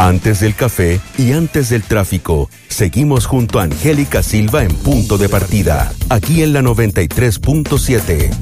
Antes del café y antes del tráfico, seguimos junto a Angélica Silva en Punto de Partida, aquí en la 93.7.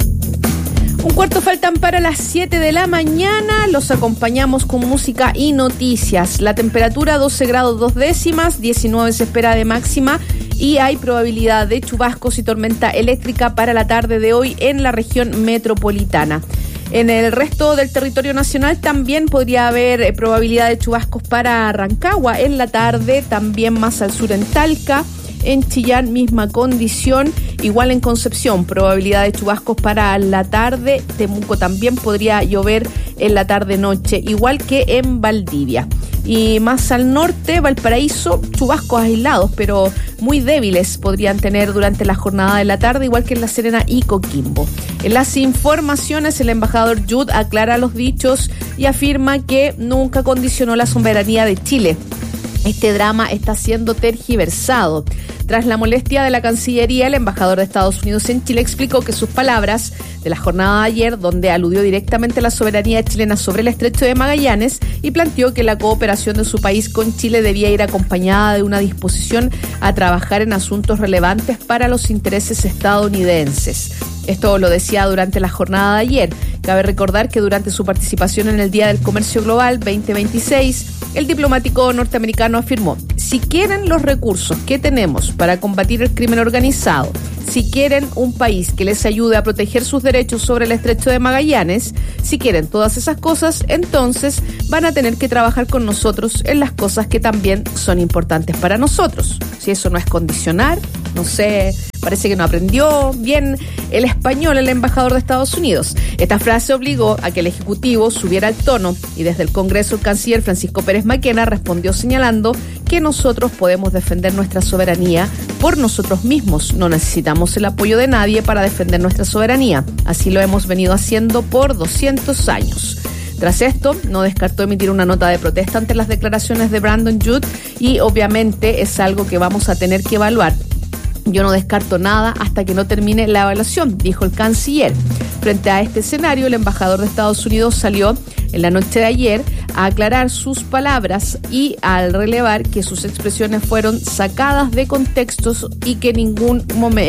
Un cuarto faltan para las 7 de la mañana. Los acompañamos con música y noticias. La temperatura 12 grados 2 décimas, 19 se espera de máxima y hay probabilidad de chubascos y tormenta eléctrica para la tarde de hoy en la región metropolitana. En el resto del territorio nacional también podría haber probabilidad de chubascos para Rancagua en la tarde, también más al sur en Talca. En Chillán, misma condición, igual en Concepción, probabilidad de chubascos para la tarde. Temuco también podría llover en la tarde-noche, igual que en Valdivia. Y más al norte, Valparaíso, chubascos aislados, pero muy débiles podrían tener durante la jornada de la tarde, igual que en La Serena y Coquimbo. En las informaciones, el embajador Yud aclara los dichos y afirma que nunca condicionó la soberanía de Chile. Este drama está siendo tergiversado. Tras la molestia de la Cancillería, el embajador de Estados Unidos en Chile explicó que sus palabras de la jornada de ayer, donde aludió directamente a la soberanía chilena sobre el Estrecho de Magallanes y planteó que la cooperación de su país con Chile debía ir acompañada de una disposición a trabajar en asuntos relevantes para los intereses estadounidenses. Esto lo decía durante la jornada de ayer. Cabe recordar que durante su participación en el Día del Comercio Global 2026, el diplomático norteamericano afirmó: si quieren los recursos que tenemos para combatir el crimen organizado, si quieren un país que les ayude a proteger sus derechos sobre el Estrecho de Magallanes, si quieren todas esas cosas, entonces van a tener que trabajar con nosotros en las cosas que también son importantes para nosotros. Si eso no es condicionar, no sé, parece que no aprendió bien el español el embajador de Estados Unidos. Esta frase obligó a que el Ejecutivo subiera el tono y desde el Congreso el canciller Francisco Pérez Maquena respondió señalando que nosotros podemos defender nuestra soberanía por nosotros mismos. No necesitamos el apoyo de nadie para defender nuestra soberanía. Así lo hemos venido haciendo por 200 años. Tras esto, no descartó emitir una nota de protesta ante las declaraciones de Brandon Yud y obviamente es algo que vamos a tener que evaluar. Yo no descarto nada hasta que no termine la evaluación, dijo el canciller. Frente a este escenario, el embajador de Estados Unidos salió en la noche de ayer a aclarar sus palabras y al relevar que sus expresiones fueron sacadas de contextos y que en ningún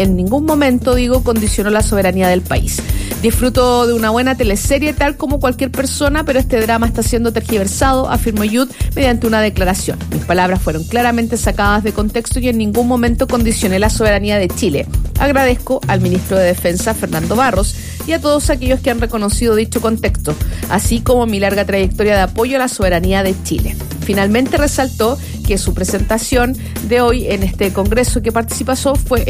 momento condicionó la soberanía del país. Disfruto de una buena teleserie tal como cualquier persona, pero este drama está siendo tergiversado, afirmó Yud mediante una declaración. Mis palabras fueron claramente sacadas de contexto y en ningún momento condicioné la soberanía de Chile. Agradezco al ministro de Defensa, Fernando Barros, y a todos aquellos que han reconocido dicho contexto, así como mi larga trayectoria de apoyo a la soberanía de Chile. Finalmente resaltó que su presentación de hoy en este congreso que participó fue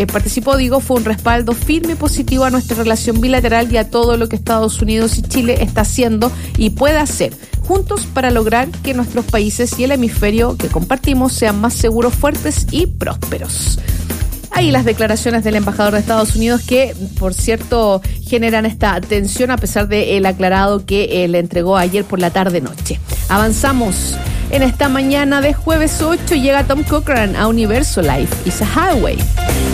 un respaldo firme y positivo a nuestra relación bilateral y a todo lo que Estados Unidos y Chile está haciendo y puede hacer juntos para lograr que nuestros países y el hemisferio que compartimos sean más seguros, fuertes y prósperos. Ahí las declaraciones del embajador de Estados Unidos que, por cierto, generan esta tensión a pesar del aclarado que le entregó ayer por la tarde-noche. Avanzamos. En esta mañana de jueves 8 llega Tom Cochrane a Universo Life is a Highway.